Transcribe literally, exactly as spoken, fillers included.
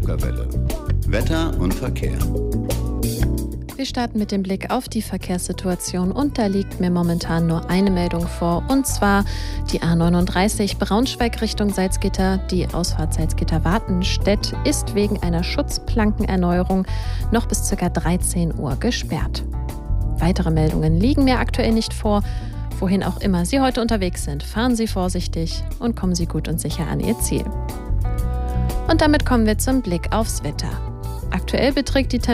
Druckerwelle. Wetter und Verkehr. Wir starten mit dem Blick auf die Verkehrssituation und da liegt mir momentan nur eine Meldung vor, und zwar die A neununddreißig Braunschweig Richtung Salzgitter. Die Ausfahrt Salzgitter-Wartenstedt ist wegen einer Schutzplankenerneuerung noch bis ca. dreizehn Uhr gesperrt. Weitere Meldungen liegen mir aktuell nicht vor. Wohin auch immer Sie heute unterwegs sind, fahren Sie vorsichtig und kommen Sie gut und sicher an Ihr Ziel. Und damit kommen wir zum Blick aufs Wetter. Aktuell beträgt die Temperatur